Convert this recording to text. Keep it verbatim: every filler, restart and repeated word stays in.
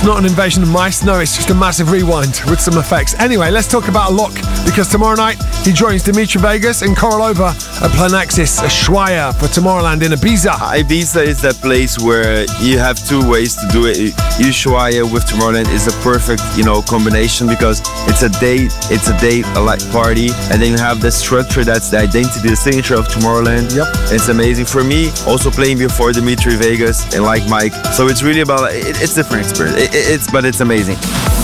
not an invasion of mice. No, it's just a massive rewind with some effects. Anyway, let's talk about Alok, because tomorrow night he joins Dimitri Vegas and Korolova at Planaxis Ushuaia for Tomorrowland in Ibiza. Ibiza is that place where you have two ways to do it. Ushuaia with Tomorrowland is a perfect, you know, combination, because it's a day, it's a day, a light party, and then you have the structure that's the identity, the signature of Tomorrowland. Yep. It's amazing for me. Also playing before Dimitri Vegas and like Mike, so it's really about it, it's different experience. It, it, it's but it's amazing.